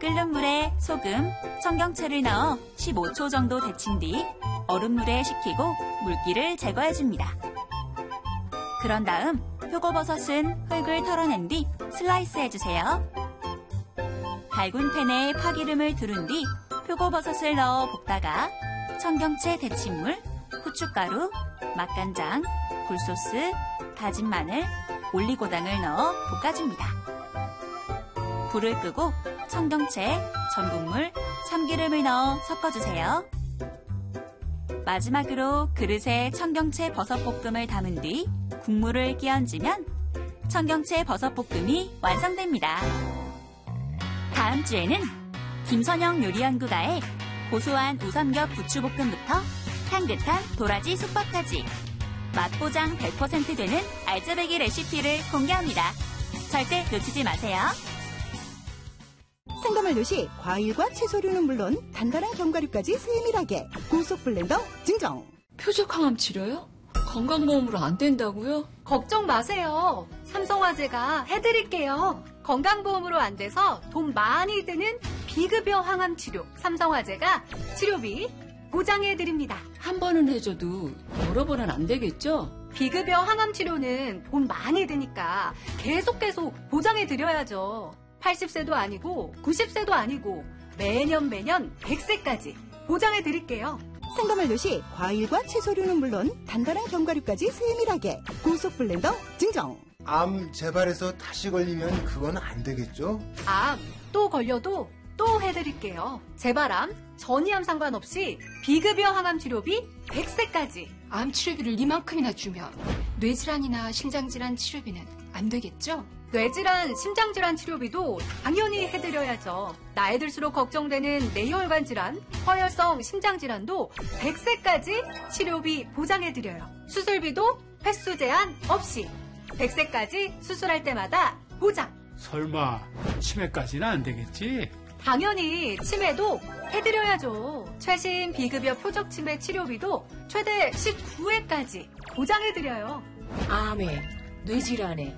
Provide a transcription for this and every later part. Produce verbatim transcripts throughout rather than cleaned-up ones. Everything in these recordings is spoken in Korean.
끓는 물에 소금, 청경채를 넣어 십오 초 정도 데친 뒤 얼음물에 식히고 물기를 제거해줍니다. 그런 다음 표고버섯은 흙을 털어낸 뒤 슬라이스 해주세요. 밝은 팬에 파기름을 두른 뒤 표고버섯을 넣어 볶다가 청경채 데친 물, 후춧가루, 맛간장, 굴소스, 다진 마늘, 올리고당을 넣어 볶아줍니다. 불을 끄고 청경채, 전분물, 참기름을 넣어 섞어주세요. 마지막으로 그릇에 청경채 버섯볶음을 담은 뒤 국물을 끼얹으면 청경채 버섯볶음이 완성됩니다. 다음 주에는 김선영 요리연구가의 고소한 우삼겹 부추볶음부터 향긋한 도라지 쑥밥까지 맛보장 백 퍼센트 되는 알짜배기 레시피를 공개합니다. 절대 놓치지 마세요. 생가말롯이 과일과 채소류는 물론 단단한 견과류까지 세밀하게 고속 블렌더 증정. 표적항암 치료요? 건강보험으로 안 된다고요? 걱정 마세요. 삼성화재가 해드릴게요. 건강보험으로 안 돼서 돈 많이 드는 비급여 항암 치료. 삼성화재가 치료비 보장해드립니다. 한 번은 해줘도 여러 번은 안 되겠죠? 비급여 항암 치료는 돈 많이 드니까 계속 계속 보장해드려야죠. 팔십 세도 아니고 구십 세도 아니고 매년 매년 백 세까지 보장해드릴게요. 생가말롯이 과일과 채소류는 물론 단단한 견과류까지 세밀하게 고속 블렌더 증정. 암 재발해서 다시 걸리면 그건 안 되겠죠? 암 또 걸려도 또 해드릴게요. 재발암, 전이암 상관없이 비급여 항암 치료비 백 세까지. 암 치료비를 이만큼이나 주면 뇌질환이나 심장질환 치료비는 안 되겠죠? 뇌질환, 심장질환 치료비도 당연히 해드려야죠. 나이 들수록 걱정되는 뇌혈관 질환, 허혈성 심장질환도 백 세까지 치료비 보장해드려요. 수술비도 횟수 제한 없이 백 세까지 수술할 때마다 보장. 설마 치매까지는 안 되겠지? 당연히 치매도 해드려야죠. 최신 비급여 표적 치매 치료비도 최대 십구 회까지 보장해드려요. 암에, 뇌질환에,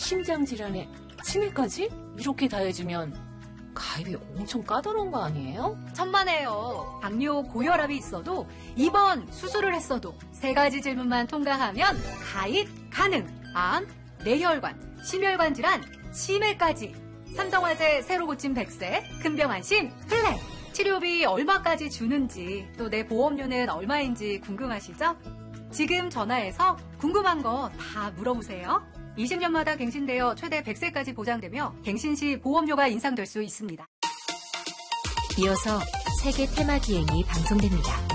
심장질환에, 치매까지? 이렇게 다 해주면 가입이 엄청 까다로운 거 아니에요? 천만에요. 당뇨, 고혈압이 있어도 입원, 수술을 했어도 세 가지 질문만 통과하면 가입 가능. 암, 뇌혈관, 심혈관 질환, 치매까지. 삼성화재 새로 고침 백 세, 금병안심 플랜. 치료비 얼마까지 주는지, 또 내 보험료는 얼마인지 궁금하시죠? 지금 전화해서 궁금한 거 다 물어보세요. 이십 년마다 갱신되어 최대 백 세까지 보장되며 갱신 시 보험료가 인상될 수 있습니다. 이어서 세계 테마 기행이 방송됩니다.